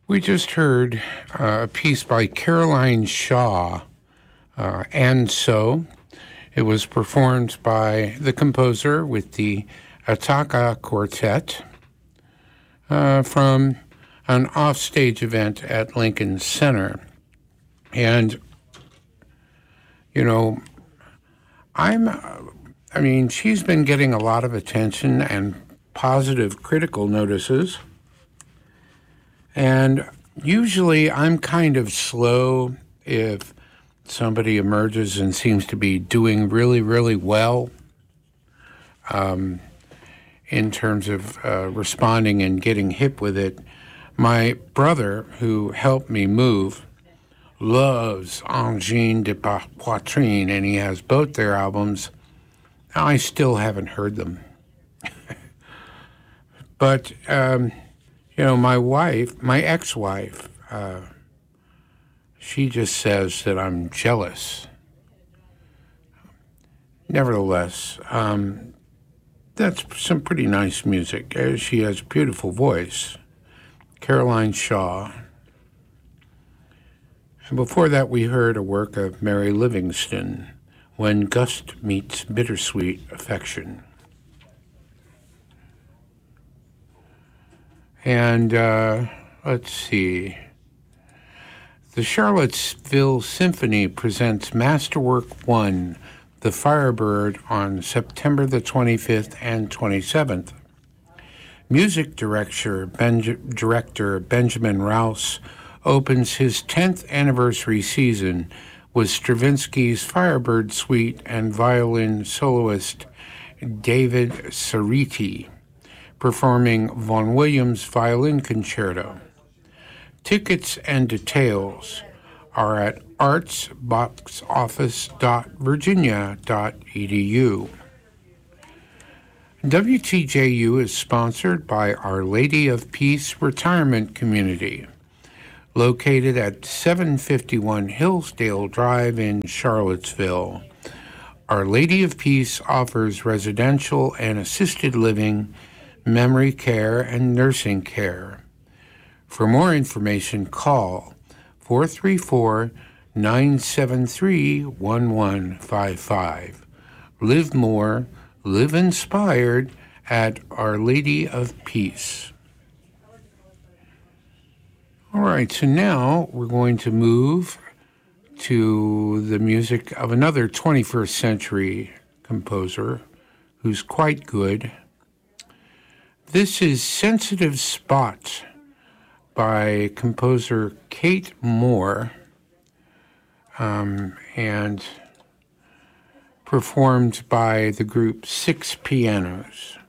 We just heard a piece by Caroline Shaw, And So. It was performed by the composer with the Ataka Quartet from an offstage event at Lincoln Center. And, you know, she's been getting a lot of attention and positive critical notices. And usually I'm kind of slow if somebody emerges and seems to be doing really, really well in terms of responding and getting hip with it. My brother, who helped me move, loves Angine de Poitrine, and he has both their albums. I still haven't heard them. But, my ex-wife, she just says that I'm jealous. Nevertheless, that's some pretty nice music. She has a beautiful voice. Caroline Shaw. And before that, we heard a work of Mary Livingston, When Gust Meets Bittersweet Affection. And let's see. The Charlottesville Symphony presents Masterwork 1, The Firebird, on September the 25th and 27th. Music director Benjamin Rouse opens his 10th anniversary season with Stravinsky's Firebird Suite and violin soloist David Ceriti performing Vaughan Williams' Violin Concerto. Tickets and details are at artsboxoffice.virginia.edu. WTJU is sponsored by Our Lady of Peace Retirement Community, located at 751 Hillsdale Drive in Charlottesville. Our Lady of Peace offers residential and assisted living, memory care, and nursing care. For more information, call 434-973-1155. Live more, live inspired at Our Lady of Peace. All right, so now we're going to move to the music of another 21st century composer who's quite good. This is Sensitive Spot by composer Kate Moore and performed by the group Six Pianos.